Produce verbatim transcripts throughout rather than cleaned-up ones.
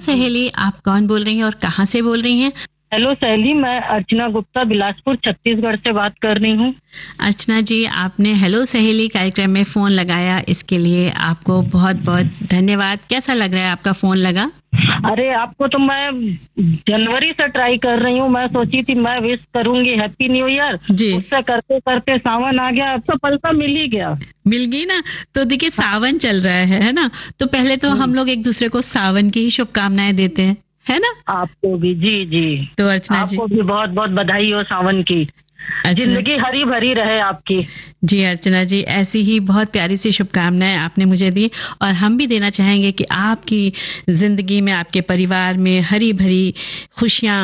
सहेली, आप कौन बोल रही हैं और कहाँ से बोल रही हैं? हेलो सहेली, मैं अर्चना गुप्ता बिलासपुर छत्तीसगढ़ से बात कर रही हूँ। अर्चना जी, आपने हेलो सहेली कार्यक्रम में फोन लगाया, इसके लिए आपको बहुत बहुत धन्यवाद। कैसा लग रहा है आपका फोन लगा? अरे आपको तो मैं जनवरी से ट्राई कर रही हूँ। मैं सोची थी मैं विश करूंगी हैप्पी न्यू ईयर, उससे करते करते सावन आ गया, अब सफलता मिल ही गया। मिल गई ना। तो देखिए सावन चल रहा है है ना, तो पहले तो हम लोग एक दूसरे को सावन की ही शुभकामनाएं देते हैं, है ना? आपको भी। जी जी। तो अर्चना जी, आपको भी बहुत बहुत बधाई हो सावन की। जिंदगी हरी भरी रहे आपकी। जी अर्चना जी, ऐसी ही बहुत प्यारी सी शुभकामनाएं आपने मुझे दी, और हम भी देना चाहेंगे कि आपकी जिंदगी में, आपके परिवार में हरी भरी खुशियां,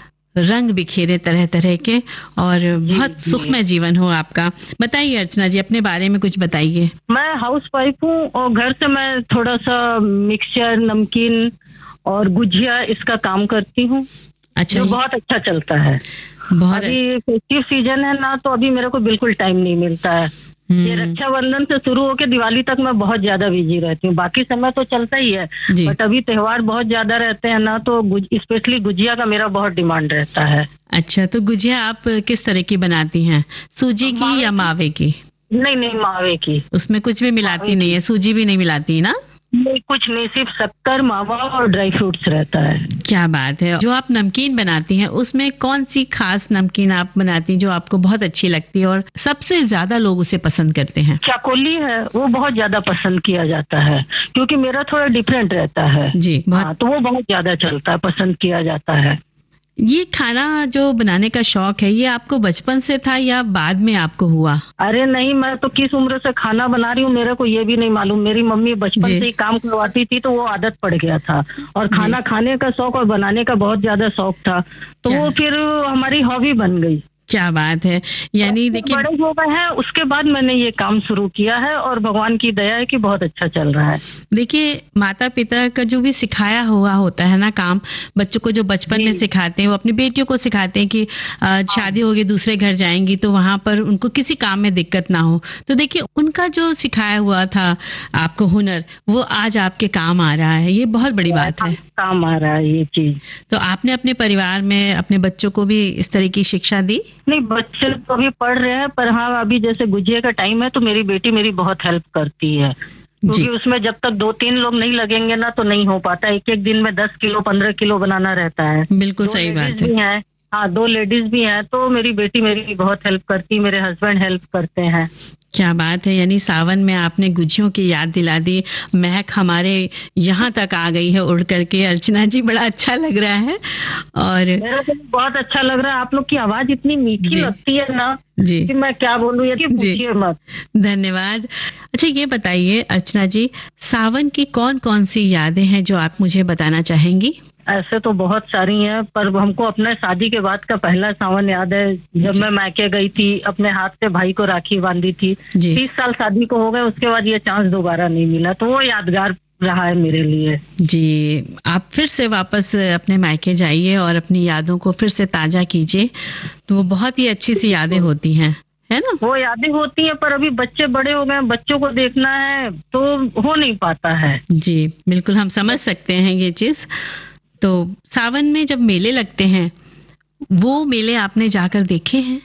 रंग बिखेरे तरह तरह के, और बहुत सुखमय जीवन हो आपका। बताइए अर्चना जी, अपने बारे में कुछ बताइए। मैं हाउस वाइफ हूँ और घर से मैं थोड़ा सा मिक्सचर, नमकीन और गुजिया इसका काम करती हूँ। अच्छा, जो बहुत अच्छा चलता है। बहुत अभी फेस्टिव सीजन है ना, तो अभी मेरे को बिल्कुल टाइम नहीं मिलता है। ये रक्षाबंधन से शुरू होकर दिवाली तक मैं बहुत ज्यादा बिजी रहती हूँ। बाकी समय तो चलता ही है, बट अभी त्योहार बहुत ज्यादा रहते हैं ना, तो स्पेशली गुजिया का मेरा बहुत डिमांड रहता है। अच्छा, तो गुजिया आप किस तरह की बनाती हैं? सूजी की या मावे की? नहीं नहीं, मावे की। उसमें कुछ भी मिलाती नहीं है? सूजी भी नहीं मिलाती ना? नहीं, कुछ नहीं, सिर्फ शक्कर, मावा और ड्राई फ्रूट्स रहता है। क्या बात है। जो आप नमकीन बनाती हैं, उसमें कौन सी खास नमकीन आप बनाती हैं जो आपको बहुत अच्छी लगती है और सबसे ज्यादा लोग उसे पसंद करते हैं? चाकोली है, वो बहुत ज्यादा पसंद किया जाता है, क्योंकि मेरा थोड़ा डिफरेंट रहता है। जी, हाँ, तो वो बहुत ज्यादा चलता है, पसंद किया जाता है। ये खाना जो बनाने का शौक है, ये आपको बचपन से था या बाद में आपको हुआ? अरे नहीं, मैं तो किस उम्र से खाना बना रही हूँ मेरे को ये भी नहीं मालूम। मेरी मम्मी बचपन से ही काम करवाती थी, तो वो आदत पड़ गया था, और खाना खाने का शौक और बनाने का बहुत ज्यादा शौक था, तो वो फिर हमारी हॉबी बन गई। क्या बात है। यानी देखिए, बड़े हो गए हैं, उसके बाद मैंने ये काम शुरू किया है, और भगवान की दया है कि बहुत अच्छा चल रहा है। देखिए, माता पिता का जो भी सिखाया हुआ होता है ना काम, बच्चों को जो बचपन में सिखाते हैं, वो अपनी बेटियों को सिखाते हैं कि शादी होगी, दूसरे घर जाएंगी, तो वहां पर उनको किसी काम में दिक्कत ना हो। तो देखिए, उनका जो सिखाया हुआ था आपको हुनर, वो आज आपके काम आ रहा है। ये बहुत बड़ी बात है, काम आ रहा है ये चीज। तो आपने अपने परिवार में अपने बच्चों को भी इस तरह की शिक्षा दी? नहीं, बच्चे तो अभी पढ़ रहे हैं, पर हाँ, अभी जैसे गुजिया का टाइम है, तो मेरी बेटी मेरी बहुत हेल्प करती है, क्योंकि उसमें जब तक दो तीन लोग नहीं लगेंगे ना, तो नहीं हो पाता। एक एक दिन में दस किलो पंद्रह किलो बनाना रहता है। बिल्कुल सही बात है। हाँ, दो लेडीज भी हैं, तो मेरी बेटी मेरी बहुत हेल्प करती है, मेरे हस्बैंड हेल्प करते हैं। क्या बात है। यानी सावन में आपने गुजियों की याद दिला दी, महक हमारे यहाँ तक आ गई है उड़ करके। अर्चना जी, बड़ा अच्छा लग रहा है, और मेरा तो बहुत अच्छा लग रहा है। आप लोग की आवाज इतनी मीठी लगती है ना जी, कि मैं क्या बोलूँ, ये पूछिए मत। धन्यवाद। अच्छा, ये बताइए अर्चना जी, सावन की कौन कौन सी यादें हैं जो आप मुझे बताना चाहेंगी? ऐसे तो बहुत सारी हैं, पर हमको अपने शादी के बाद का पहला सावन याद है, जब मैं मायके गई थी, अपने हाथ से भाई को राखी बांधी थी। तीस साल शादी को हो गए, उसके बाद ये चांस दोबारा नहीं मिला, तो वो यादगार रहा है मेरे लिए। जी, आप फिर से वापस अपने मायके जाइए और अपनी यादों को फिर से ताजा कीजिए, तो वो बहुत ही अच्छी सी यादें होती हैं, है ना? वो यादें होती हैं, पर अभी बच्चे बड़े हो गए, बच्चों को देखना है, तो हो नहीं पाता है। जी बिल्कुल, हम समझ सकते हैं ये चीज। तो सावन में जब मेले लगते हैं, वो मेले आपने जाकर देखे हैं?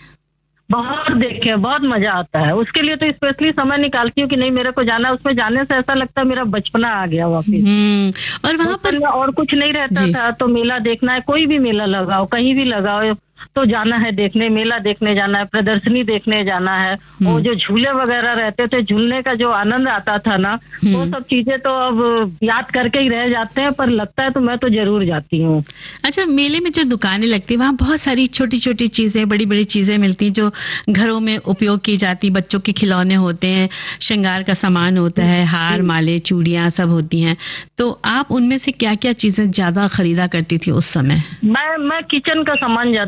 बहुत देखे, बहुत मजा आता है। उसके लिए तो स्पेशली समय निकालती हूँ कि नहीं, मेरे को जाना है। उसमें जाने से ऐसा लगता है मेरा बचपना आ गया वापिस। और वहाँ पर और कुछ नहीं रहता था, तो मेला देखना है, कोई भी मेला लगाओ, कहीं भी लगाओ, तो जाना है देखने, मेला देखने जाना है, प्रदर्शनी देखने जाना है। वो जो झूले वगैरह रहते थे, झूलने का जो आनंद आता था ना, वो सब चीजें तो अब याद करके ही रह जाते हैं, पर लगता है तो मैं तो जरूर जाती हूँ। अच्छा, मेले में जो दुकानें लगती है, वहाँ बहुत सारी छोटी छोटी चीजें, बड़ी बड़ी चीजें मिलती हैं जो घरों में उपयोग की जाती। बच्चों के खिलौने होते हैं, श्रृंगार का सामान होता है, हार, माले, चूड़ियाँ सब होती हैं। तो आप उनमें से क्या क्या चीजें ज्यादा खरीदा करती थी उस समय? मैं मैं किचन का सामान ज्यादा